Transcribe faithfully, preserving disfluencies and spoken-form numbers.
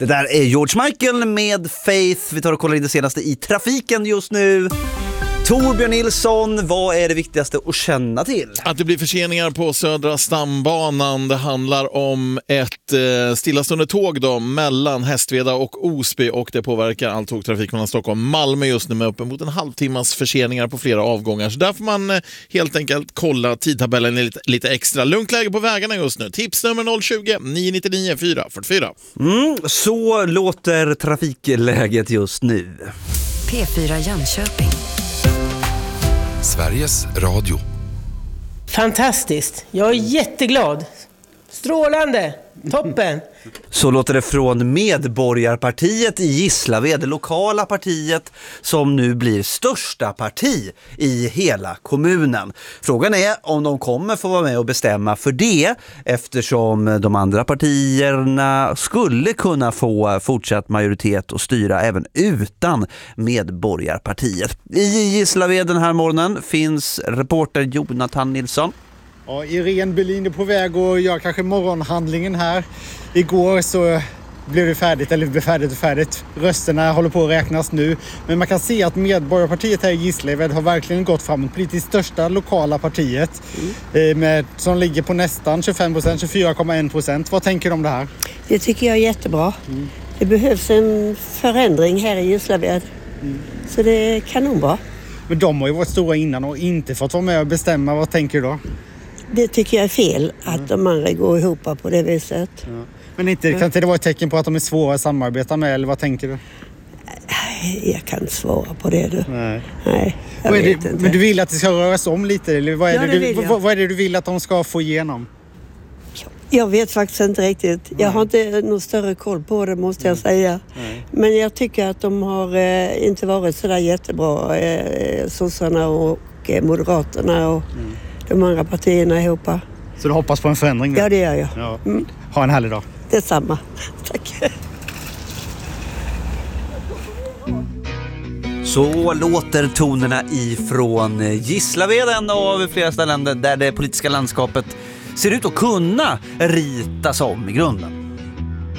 Det där är George Michael med Faith. Vi tar och kollar in det senaste i trafiken just nu. Torbjörn Nilsson, vad är det viktigaste att känna till? Att det blir förseningar på Södra stambanan. Det handlar om ett eh, stillastående tåg då, mellan Hästveda och Osby, och det påverkar all tågtrafik mellan Stockholm och Malmö just nu med uppemot en halvtimmas förseningar på flera avgångar. Så där får man eh, helt enkelt kolla tidtabellen lite, lite extra. Lugnt läge på vägarna just nu. Tips nummer noll tjugo, nio nio nio, fyra fyra fyra. Mm, så låter trafikläget just nu. P fyra Jönköping. Sveriges Radio. Fantastiskt. Jag är jätteglad. Strålande. Toppen. Så låter det från Medborgarpartiet i Gislaved, det lokala partiet som nu blir största parti i hela kommunen. Frågan är om de kommer få vara med och bestämma för det, eftersom de andra partierna skulle kunna få fortsatt majoritet och styra även utan Medborgarpartiet. I Gislaved den här morgonen finns reporter Jonathan Nilsson. Ja, Irene Berlin är på väg och gör kanske morgonhandlingen här. Igår så blev det färdigt, eller blev färdigt och färdigt. Rösterna håller på att räknas nu. Men man kan se att Medborgarpartiet här i Gislaved har verkligen gått framåt. Politiskt största lokala partiet. Mm. Med, som ligger på nästan tjugofem procent, tjugofyra komma en procent. Vad tänker du om det här? Det tycker jag är jättebra. Mm. Det behövs en förändring här i Gislaved. Mm. Så det är kanonbra. Men de har ju varit stora innan och inte fått vara med och bestämma. Vad tänker du då? Det tycker jag är fel att mm. de andra går ihop på det viset. Ja. Men inte, kan inte det vara ett tecken på att de är svåra att samarbeta med, eller vad tänker du? Jag kan inte svara på det du. Nej. Nej, jag vet vet inte. inte. Men du vill att det ska röras om lite, eller vad är, ja, det, det du, vad, vad är det du vill att de ska få igenom? Jag vet faktiskt inte riktigt. Jag har inte någon större koll på det, måste jag säga. Nej. Men jag tycker att de har eh, inte varit så där jättebra, eh, sossarna och eh, moderaterna och mm. de andra partierna ihop. Så du hoppas på en förändring nu? Ja, det gör jag. Ja. Mm. Ha en härlig dag. Detsamma. Tack. Så låter tonerna ifrån Gislaved, en av flera ställen där det politiska landskapet ser ut att kunna ritas om i grunden.